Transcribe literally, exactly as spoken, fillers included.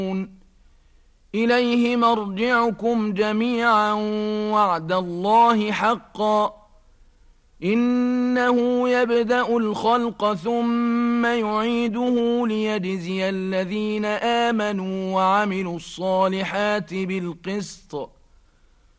إليه مرجعكم جميعا وعد الله حقا إنه يبدأ الخلق ثم يعيده ليجزي الذين آمنوا وعملوا الصالحات بالقسط